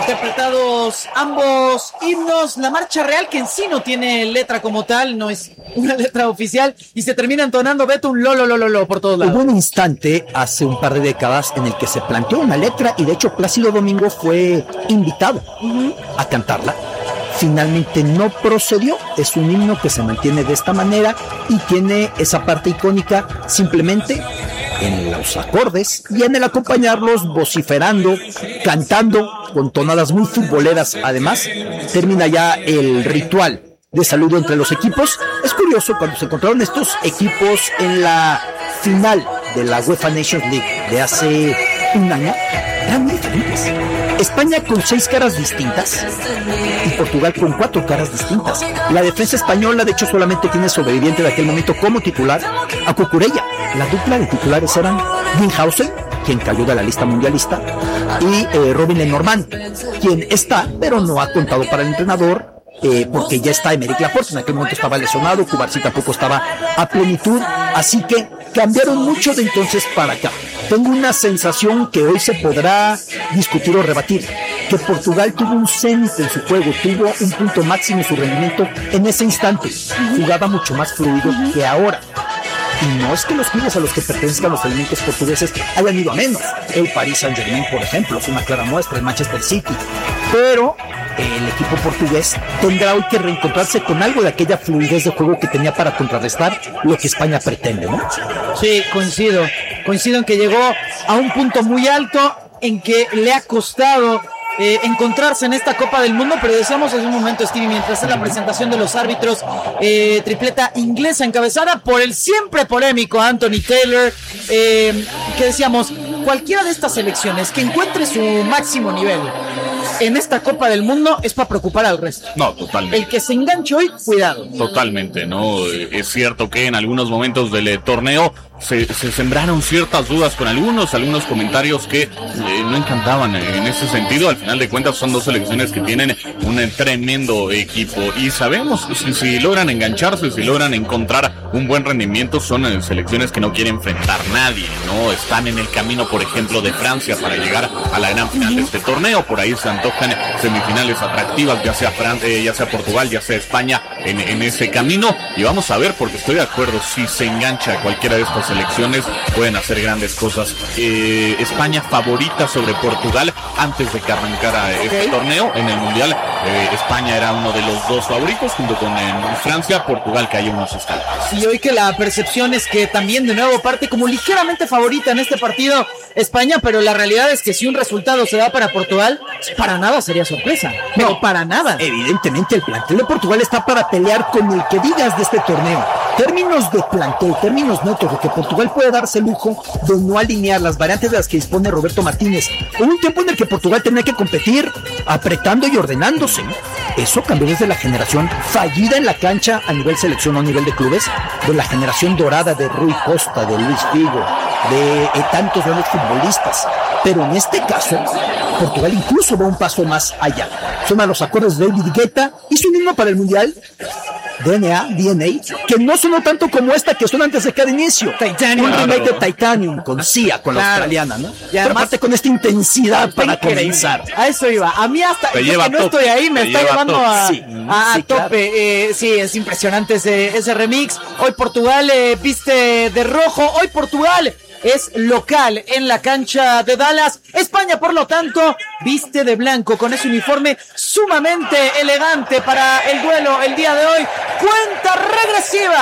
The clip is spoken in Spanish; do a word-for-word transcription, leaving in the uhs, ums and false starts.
Interpretados ambos himnos, la marcha real, que en sí no tiene letra como tal, no es una letra oficial, y se termina entonando, Beto, un lo, lo, lo, lo, lo por todos lados. Hubo un instante hace un par de décadas en el que se planteó una letra y de hecho Plácido Domingo fue invitado uh-huh. a cantarla. Finalmente no procedió, es un himno que se mantiene de esta manera y tiene esa parte icónica simplemente en los acordes y en el acompañarlos vociferando, cantando con tonadas muy futboleras. Además, termina ya el ritual de saludo entre los equipos. Es curioso, cuando se encontraron estos equipos en la final de la UEFA Nations League de hace un año, eran muy diferentes. España con seis caras distintas y Portugal con cuatro caras distintas. La defensa española, de hecho, solamente tiene sobreviviente de aquel momento como titular a Cucurella. La dupla de titulares eran Ginhausen, quien cayó de la lista mundialista, y eh, Robin Lenormand, quien está, pero no ha contado para el entrenador, Eh, porque ya está Aymeric Laporte, en aquel momento estaba lesionado, Cubarsí tampoco estaba a plenitud, así que cambiaron mucho de entonces para acá. Tengo una sensación que hoy se podrá discutir o rebatir, que Portugal tuvo un cenit en su juego, tuvo un punto máximo en su rendimiento en ese instante, jugaba mucho más fluido que ahora. Y no es que los clubes a los que pertenezcan los elementos portugueses hayan ido a menos. El Paris Saint-Germain, por ejemplo, es una clara muestra, el Manchester City. Pero el equipo portugués tendrá hoy que reencontrarse con algo de aquella fluidez de juego que tenía para contrarrestar lo que España pretende, ¿no? Sí, coincido. Coincido en que llegó a un punto muy alto, en que le ha costado Eh, encontrarse en esta Copa del Mundo, pero decíamos hace un momento, Stevie, mientras es la presentación de los árbitros, eh, tripleta inglesa encabezada por el siempre polémico Anthony Taylor, eh, que decíamos, cualquiera de estas selecciones que encuentre su máximo nivel en esta Copa del Mundo es para preocupar al resto. No, totalmente. El que se enganche hoy, cuidado. Totalmente, ¿no? Es cierto que en algunos momentos del eh, torneo se, se sembraron ciertas dudas con algunos, algunos comentarios que eh, no encantaban eh, en ese sentido. Al final de cuentas son dos selecciones que tienen un eh, tremendo equipo y sabemos si, si logran engancharse, si logran encontrar un buen rendimiento, son eh, selecciones que no quieren enfrentar a nadie, ¿no? Están en el camino, por ejemplo, de Francia para llegar a la gran final de este torneo. Por ahí se antojan semifinales atractivas, ya sea Francia, eh, ya sea Portugal, ya sea España en, en ese camino. Y vamos a ver, porque estoy de acuerdo, si se engancha a cualquiera de estas selecciones, pueden hacer grandes cosas. Eh, España favorita sobre Portugal antes de que arrancara okay. este torneo en el Mundial. Eh, España era uno de los dos favoritos junto con eh, Francia. Portugal cayó unos escalones. Y hoy que la percepción es que también de nuevo parte como ligeramente favorita en este partido España, pero la realidad es que si un resultado se da para Portugal, para nada sería sorpresa. No, pero para nada. Evidentemente el plantel de Portugal está para pelear con el que digas de este torneo. Términos de plantel, términos netos, de que Portugal puede darse el lujo de no alinear las variantes de las que dispone Roberto Martínez. Hubo un tiempo en el que Portugal tenía que competir apretando y ordenándose. Eso cambió desde la generación fallida en la cancha a nivel selección o a nivel de clubes, de la generación dorada de Rui Costa, de Luis Figo, de eh, tantos grandes futbolistas. Pero en este caso, Portugal incluso va un paso más allá. Son a los acordes de David Guetta y su himno para el Mundial, D N A, D N A, que no sonó tanto como esta que suena antes de cada inicio. Titanium. Un remake de Titanium con Sia, con claro. la australiana, ¿no? Y además, pero aparte con esta intensidad para comenzar. A eso iba. A mí hasta te yo que no top, estoy ahí me está llevando top. a, sí, a, a sí, tope. Claro. Eh, sí, es impresionante ese, ese remix. Hoy Portugal eh, viste de rojo. Hoy Portugal es local en la cancha de Dallas. España, por lo tanto, viste de blanco con ese uniforme sumamente elegante para el duelo el día de hoy. Cuenta regresiva.